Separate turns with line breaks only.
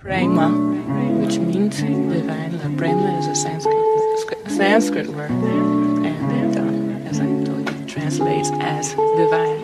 Prema, which means divine. Prema is a Sanskrit word, and it, as I told you, translates as divine.